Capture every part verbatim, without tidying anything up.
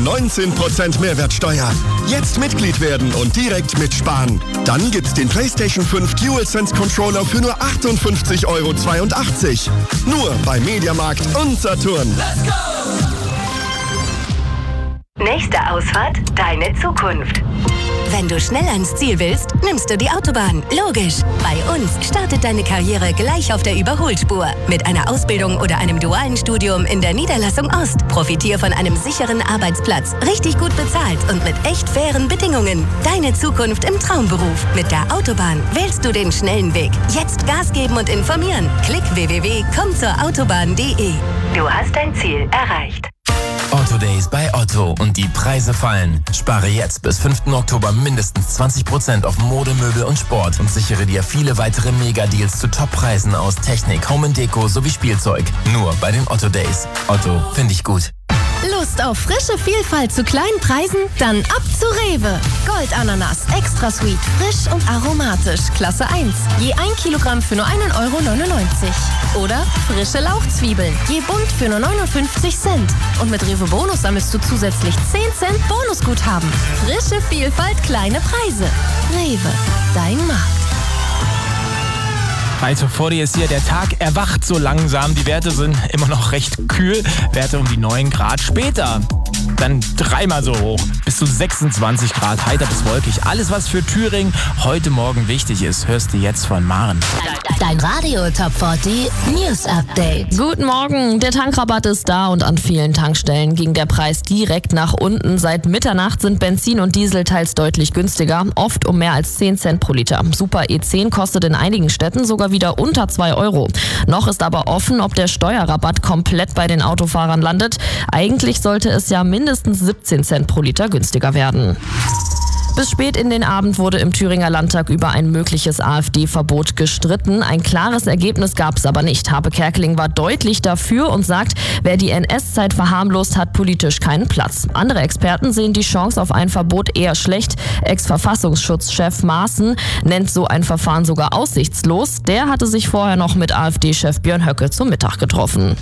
neunzehn Prozent Mehrwertsteuer. Jetzt Mitglied werden und direkt mitsparen. Dann gibt's den PlayStation fünf DualSense Controller für nur achtundfünfzig Euro zweiundachtzig. Nur bei Mediamarkt und Saturn. Let's go! Nächste Ausfahrt, deine Zukunft. Wenn du schnell ans Ziel willst, nimmst du die Autobahn. Logisch. Bei uns startet deine Karriere gleich auf der Überholspur. Mit einer Ausbildung oder einem dualen Studium in der Niederlassung Ost. Profitier von einem sicheren Arbeitsplatz, richtig gut bezahlt und mit echt fairen Bedingungen. Deine Zukunft im Traumberuf. Mit der Autobahn wählst du den schnellen Weg. Jetzt Gas geben und informieren. Klick w w w punkt komm zur autobahn punkt de. Du hast dein Ziel erreicht. Otto Days bei Otto und die Preise fallen. Spare jetzt bis fünften Oktober mindestens zwanzig Prozent auf Mode, Möbel und Sport und sichere dir viele weitere Mega-Deals zu Top-Preisen aus Technik, Home and Deko sowie Spielzeug. Nur bei den Otto Days. Otto, finde ich gut. Lust auf frische Vielfalt zu kleinen Preisen? Dann ab zu Rewe. Goldananas, extra sweet, frisch und aromatisch, Klasse eins. Je ein Kilogramm für nur einen Euro neunundneunzig. Oder frische Lauchzwiebeln, je bunt für nur neunundfünfzig Cent. Und mit Rewe Bonus sammelst du zusätzlich zehn Cent Bonusguthaben. Frische Vielfalt, kleine Preise. Rewe, dein Markt. Also vor dir ist hier, der Tag erwacht so langsam. Die Werte sind immer noch recht kühl. Werte um die neun Grad. Später dann dreimal so hoch. Bis zu sechsundzwanzig Grad, heiter bis wolkig. Alles, was für Thüringen heute Morgen wichtig ist, hörst du jetzt von Maren. Dein Radio Top vierzig News Update. Guten Morgen. Der Tankrabatt ist da und an vielen Tankstellen ging der Preis direkt nach unten. Seit Mitternacht sind Benzin und Diesel teils deutlich günstiger. Oft um mehr als zehn Cent pro Liter. Super E zehn kostet in einigen Städten sogar wieder unter zwei Euro. Noch ist aber offen, ob der Steuerrabatt komplett bei den Autofahrern landet. Eigentlich sollte es ja mindestens siebzehn Cent pro Liter günstiger werden. Bis spät in den Abend wurde im Thüringer Landtag über ein mögliches AfD-Verbot gestritten. Ein klares Ergebnis gab es aber nicht. Harpe Kerkeling war deutlich dafür und sagt, wer die N S-Zeit verharmlost, hat politisch keinen Platz. Andere Experten sehen die Chance auf ein Verbot eher schlecht. Ex-Verfassungsschutzchef Maaßen nennt so ein Verfahren sogar aussichtslos. Der hatte sich vorher noch mit AfD-Chef Björn Höcke zum Mittag getroffen.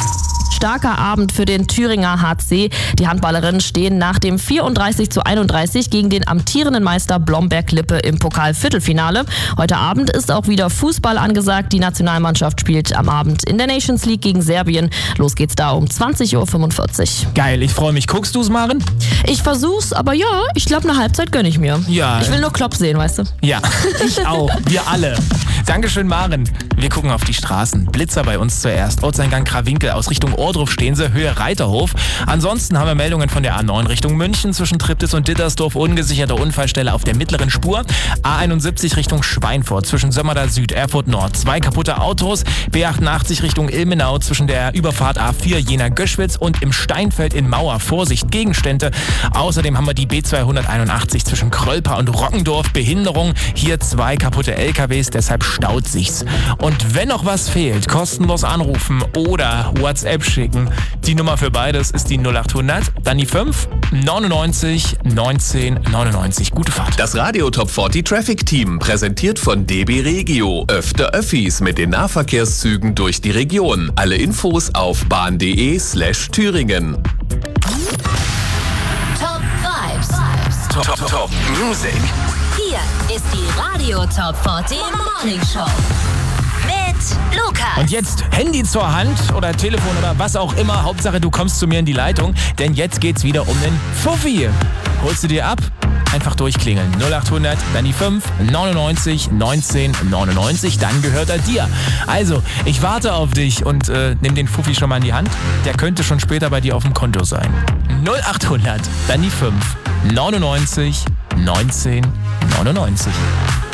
Starker Abend für den Thüringer H C. Die Handballerinnen stehen nach dem vierunddreißig zu einunddreißig gegen den amtierenden Meister Blomberg-Lippe im Pokal-Viertelfinale. Heute Abend ist auch wieder Fußball angesagt. Die Nationalmannschaft spielt am Abend in der Nations League gegen Serbien. Los geht's da um zwanzig Uhr fünfundvierzig. Geil, ich freue mich. Guckst du's, Maren? Ich versuch's, aber ja, ich glaube, eine Halbzeit gönne ich mir. Ja. Ich will nur Klopp sehen, weißt du? Ja, ich auch. Wir alle. Dankeschön, Maren. Wir gucken auf die Straßen. Blitzer bei uns zuerst. Ortseingang Krawinkel aus Richtung Ohrdruf stehen sie, Höhe Reiterhof. Ansonsten haben wir Meldungen von der A neun Richtung München zwischen Triptis und Dittersdorf. Ungesicherte Unfallstelle auf der mittleren Spur. A einundsiebzig Richtung Schweinfurt zwischen Sömmerda Süd, Erfurt Nord. Zwei kaputte Autos. B achtundachtzig Richtung Ilmenau zwischen der Überfahrt A vier Jena-Göschwitz und im Steinfeld in Mauer. Vorsicht, Gegenstände. Außerdem haben wir die B zweihunderteinundachtzig zwischen Krölper und Rockendorf. Behinderung. Hier zwei kaputte L K Ws, deshalb staut sich's. Und wenn noch was fehlt, kostenlos anrufen oder WhatsApp schicken. Die Nummer für beides ist die null achthundert, dann die fünf neunundneunzig neunzehn neunundneunzig. Gute Fahrt. Das Radio Top vierzig Traffic Team, präsentiert von D B Regio. Öfter Öffis mit den Nahverkehrszügen durch die Region. Alle Infos auf bahn.de slash Thüringen. Top Vibes. Top, top, top Music. Hier ist die Radio Top vierzig Morning Show. Mit Lukas. Und jetzt Handy zur Hand oder Telefon oder was auch immer. Hauptsache, du kommst zu mir in die Leitung, denn jetzt geht's wieder um den Fuffi. Holst du dir ab? Einfach durchklingeln. null achthundert, dann die fünf neunundneunzig neunzehn neunundneunzig, dann gehört er dir. Also, ich warte auf dich und äh, nimm den Fuffi schon mal in die Hand. Der könnte schon später bei dir auf dem Konto sein. null achthundert, dann die fünf neunundneunzig neunzehn neunundneunzig.